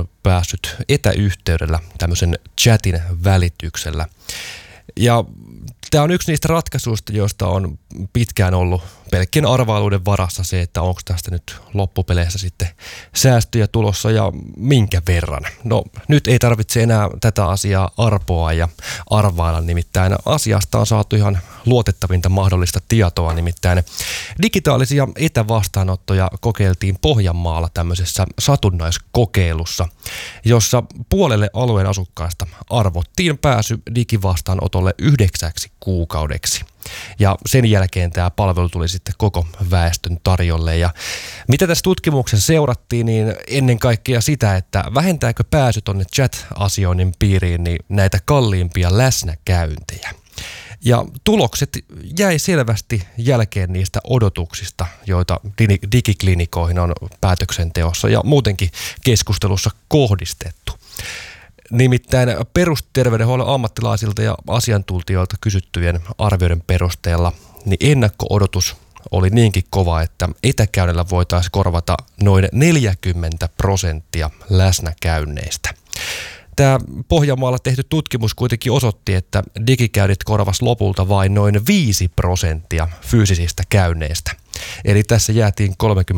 on päässyt etäyhteydellä tämmöisen chatin välityksellä. Ja tämä on yksi niistä ratkaisuista, joista on pitkään ollut pelkkien arvailuiden varassa se, että onko tästä nyt loppupeleissä sitten säästöjä tulossa ja minkä verran. No nyt ei tarvitse enää tätä asiaa arpoa ja arvailla, nimittäin asiasta on saatu ihan luotettavinta mahdollista tietoa, nimittäin digitaalisia etävastaanottoja kokeiltiin Pohjanmaalla tämmöisessä satunnaiskokeilussa, jossa puolelle alueen asukkaista arvottiin pääsy digivastaanotolle 9 kuukaudeksi. Ja sen jälkeen tämä palvelu tuli sitten koko väestön tarjolle. Ja mitä tässä tutkimuksessa seurattiin, niin ennen kaikkea sitä, että vähentääkö pääsy tuonne chat-asioinnin piiriin niin näitä kalliimpia läsnäkäyntejä. Ja tulokset jäi selvästi jälkeen niistä odotuksista, joita digiklinikoihin on päätöksenteossa ja muutenkin keskustelussa kohdistettu. Nimittäin perusterveydenhuollon ammattilaisilta ja asiantuntijoilta kysyttyjen arvioiden perusteella niin ennakko-odotus oli niinkin kova, että etäkäynnillä voitaisiin korvata noin 40% läsnäkäynneistä. Tämä Pohjanmaalla tehty tutkimus kuitenkin osoitti, että digikäynnit korvasi lopulta vain noin 5% fyysisistä käynneistä. Eli tässä jäätiin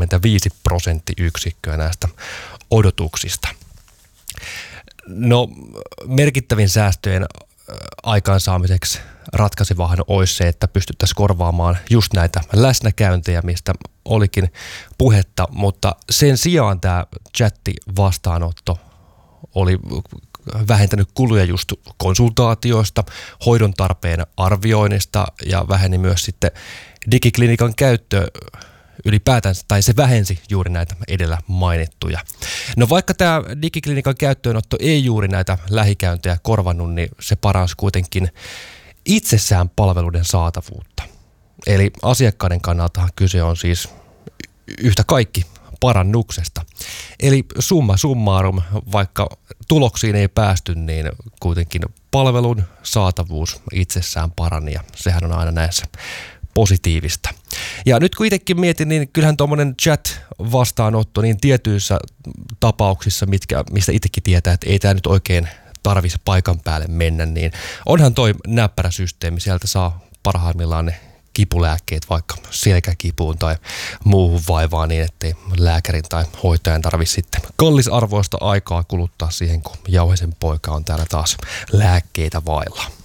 35% näistä odotuksista. No, merkittävin säästöjen aikaansaamiseksi ratkaisivahan olisi se, että pystyttäisiin korvaamaan just näitä läsnäkäyntejä, mistä olikin puhetta, mutta sen sijaan tämä chatti-vastaanotto oli vähentänyt kuluja just konsultaatioista, hoidon tarpeen arvioinnista ja väheni myös sitten digiklinikan käyttö ylipäätään, tai se vähensi juuri näitä edellä mainittuja. No vaikka tämä digiklinikan käyttöönotto ei juuri näitä lähikäyntejä korvannut, niin se paransi kuitenkin itsessään palveluiden saatavuutta. Eli asiakkaiden kannalta kyse on siis yhtä kaikki parannuksesta. Eli summa summarum, vaikka tuloksiin ei päästy, niin kuitenkin palvelun saatavuus itsessään parani, ja sehän on aina näissä positiivista. Ja nyt kun itsekin mietin, niin kyllähän tuommoinen chat-vastaanotto niin tietyissä tapauksissa, mistä itsekin tietää, että ei tämä nyt oikein tarvitse paikan päälle mennä, niin onhan toi näppärä systeemi. Sieltä saa parhaimmillaan ne kipulääkkeet vaikka selkäkipuun tai muuhun vaivaan niin, ettei lääkärin tai hoitajan tarvitse sitten kallisarvoista aikaa kuluttaa siihen, kun Jauhisen poika on täällä taas lääkkeitä vailla.